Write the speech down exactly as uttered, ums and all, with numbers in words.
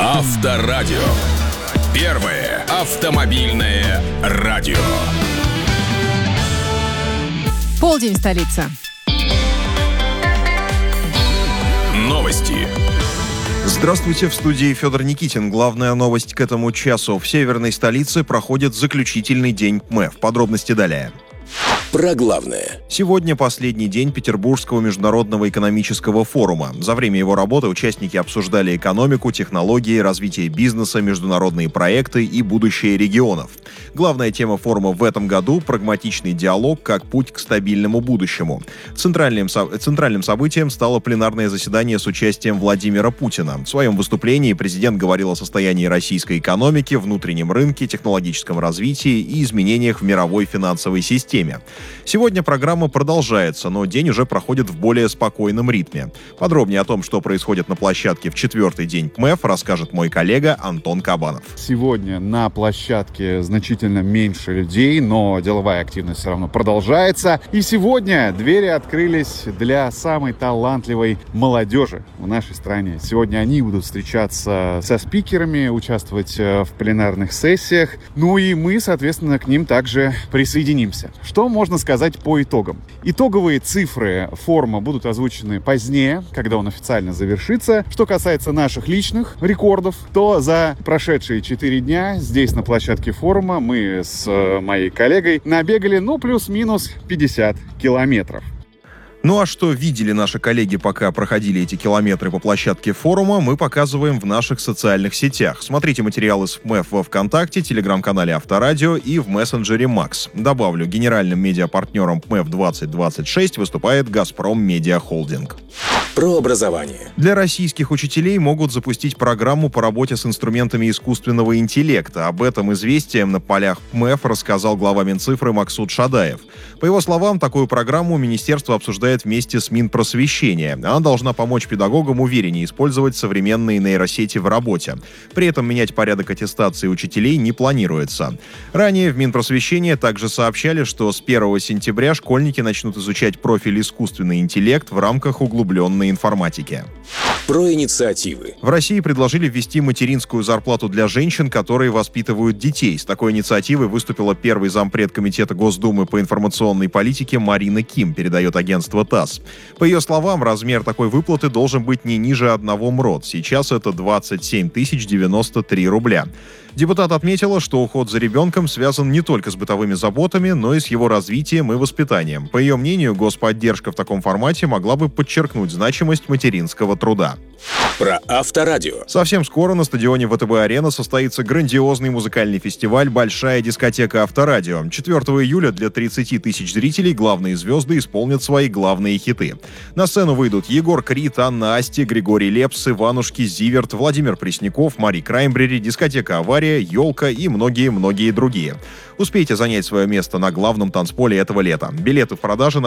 Авторадио. Первое автомобильное радио. Полдень, столица. Новости. Здравствуйте, в студии Федор Никитин. Главная новость к этому часу. В северной столице проходит заключительный день ПМЭФ. Подробности далее. Про главное. Сегодня последний день Петербургского международного экономического форума. За время его работы участники обсуждали экономику, технологии, развитие бизнеса, международные проекты и будущее регионов. Главная тема форума в этом году – прагматичный диалог как путь к стабильному будущему. Центральным, со- центральным событием стало пленарное заседание с участием Владимира Путина. В своем выступлении президент говорил о состоянии российской экономики, внутреннем рынке, технологическом развитии и изменениях в мировой финансовой системе. Сегодня программа продолжается, но день уже проходит в более спокойном ритме. Подробнее о том, что происходит на площадке в четвертый день ПМЭФ, расскажет мой коллега Антон Кабанов. Сегодня на площадке значительно меньше людей, но деловая активность все равно продолжается. И сегодня двери открылись для самой талантливой молодежи в нашей стране. Сегодня они будут встречаться со спикерами, участвовать в пленарных сессиях. Ну и мы, соответственно, к ним также присоединимся. Что можно сказать по итогам? Итоговые цифры форума будут озвучены позднее, когда он официально завершится. Что касается наших личных рекордов, то за прошедшие четыре дня здесь на площадке форума мы с моей коллегой набегали, ну, плюс-минус пятьдесят километров. Ну а что видели наши коллеги, пока проходили эти километры по площадке форума, мы показываем в наших социальных сетях. Смотрите материалы с ПМЭФ во ВКонтакте, телеграм-канале Авторадио и в мессенджере Макс. Добавлю, генеральным медиапартнером ПМЭФ двадцать двадцать шесть выступает Газпром Медиа Холдинг. Про образование. Для российских учителей могут запустить программу по работе с инструментами искусственного интеллекта. Об этом известием на полях ПМЭФ рассказал глава Минцифры Максут Шадаев. По его словам, такую программу министерство обсуждает вместе с Минпросвещения. Она должна помочь педагогам увереннее использовать современные нейросети в работе. При этом менять порядок аттестации учителей не планируется. Ранее в Минпросвещении также сообщали, что с первого сентября школьники начнут изучать профиль искусственный интеллект в рамках углубленной информатики. Про инициативы. В России предложили ввести материнскую зарплату для женщин, которые воспитывают детей. С такой инициативой выступила первый зампред Комитета Госдумы по информационной политике Марина Ким, передает агентство ТАСС. По ее словам, размер такой выплаты должен быть не ниже одного МРОТ. Сейчас это двадцать семь тысяч девяносто три рубля. Депутат отметила, что уход за ребенком связан не только с бытовыми заботами, но и с его развитием и воспитанием. По ее мнению, господдержка в таком формате могла бы подчеркнуть значимость материнского труда. Про Авторадио. Совсем скоро на стадионе ВТБ-арена состоится грандиозный музыкальный фестиваль «Большая дискотека Авторадио». четвёртого июля для тридцати тысяч зрителей главные звезды исполнят свои главные хиты. На сцену выйдут Егор Крид, Анна Асти, Григорий Лепс, Иванушки, Зиверт, Владимир Пресняков, Мари Краймбрери, дискотека «Авария», «Елка» и многие-многие другие. Успейте занять свое место на главном танцполе этого лета. Билеты в продаже на